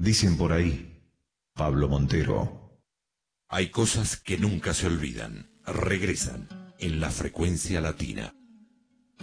Dicen por ahí, Pablo Montero. Hay cosas que nunca se olvidan, regresan en la frecuencia latina.